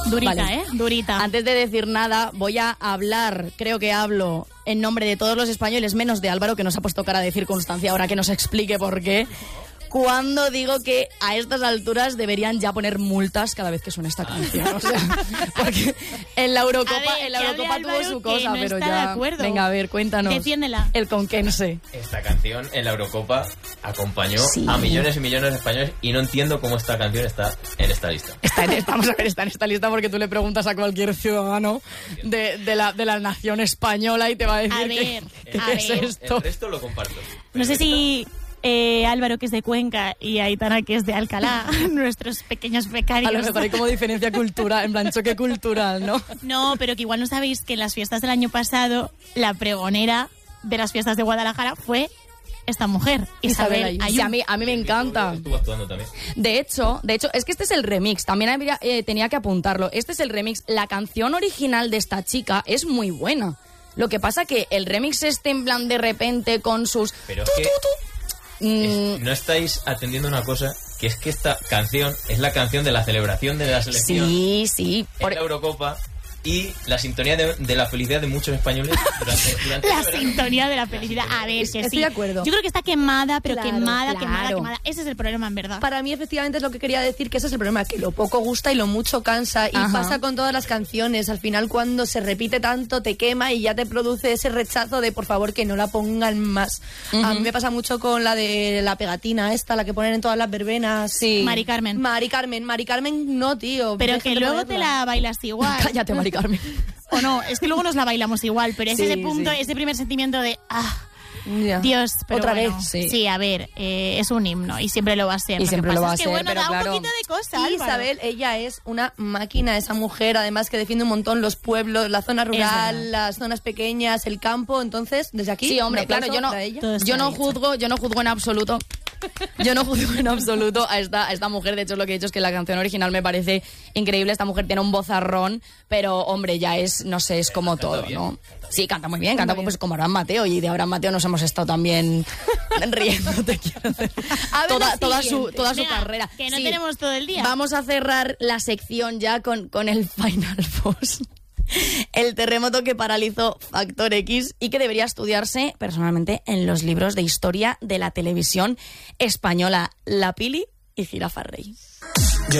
Durita, Vale. Durita. Antes de decir nada, voy a hablar, creo que hablo en nombre de todos los españoles, menos de Álvaro, que nos ha puesto cara de circunstancia, ahora que nos explique por qué. Cuando digo que a estas alturas deberían ya poner multas cada vez que suena esta canción. O sea, porque en la Eurocopa tuvo su cosa, no pero está ya... de acuerdo. Venga, a ver, cuéntanos. Defiéndela. El conquense. Esta canción en la Eurocopa acompañó Sí. a millones y millones de españoles y no entiendo cómo esta canción está en esta lista. Vamos a ver, está en esta lista porque tú le preguntas a cualquier ciudadano de la nación española y te va a decir A ver, ¿qué es esto? El resto lo comparto. No sé si Álvaro, que es de Cuenca, y Aitana, que es de Alcalá, nuestros pequeños becarios. A lo mejor hay como diferencia cultural, en plan choque cultural, ¿no? No, pero que igual no sabéis que en las fiestas del año pasado la pregonera de las fiestas de Guadalajara fue esta mujer, Isabel Ayub. Sí, a mí me encanta. Estuvo actuando también. De hecho, es que este es el remix, también tenía que apuntarlo. Este es el remix. La canción original de esta chica es muy buena. Lo que pasa que el remix en plan de repente con sus... Pero es que no estáis atendiendo una cosa, que es que esta canción es la canción de la celebración de la selección Sí. en la Eurocopa y la sintonía de la felicidad de muchos españoles durante La el verano. sintonía de la felicidad. A ver, que sí. Estoy de acuerdo. Yo creo que está quemada, pero Claro, quemada. Ese es el problema, en verdad. Para mí, efectivamente, es lo que quería decir, que ese es el problema, que lo poco gusta y lo mucho cansa. Y Ajá. pasa con todas las canciones. Al final, cuando se repite tanto, te quema y ya te produce ese rechazo de, por favor, que no la pongan más. A mí me pasa mucho con la de la pegatina esta, la que ponen en todas las verbenas. Sí. Mari Carmen. Mari Carmen, no, tío. Pero Dejen que de luego ponerla. te la bailas igual. Cállate, Mari Carmen. O no, es que luego nos la bailamos igual, pero es Sí, ese punto, sí. ese primer sentimiento de Ya. Dios, pero Otra bueno, vez, sí. a ver, es un himno y siempre lo va a ser. Y siempre lo va a es que, ser, bueno, pero da claro. un poquito de cosa, Y Álvaro. Isabel, ella es una máquina, esa mujer, además que defiende un montón los pueblos, la zona rural, verdad. las zonas pequeñas, el campo. Entonces, desde aquí, Sí, hombre, un aplauso claro, yo no, para ella. Todo está yo no dicho. juzgo en absoluto. Yo no juzgo en absoluto a esta mujer. De hecho, lo que he dicho es que la canción original me parece increíble. Esta mujer tiene un vozarrón, pero, hombre, ya es, no sé, es como todo, ¿no? Sí, canta muy bien, canta pues como Abraham Mateo. Y de Abraham Mateo nos hemos estado también riendo, te quiero decir. A ver la Toda su siguiente. su carrera. Que no Sí. tenemos todo el día. Vamos a cerrar la sección ya con el Final Boss. El terremoto que paralizó Factor X y que debería estudiarse personalmente en los libros de historia de la televisión española. La Pili y Jirafa Rey.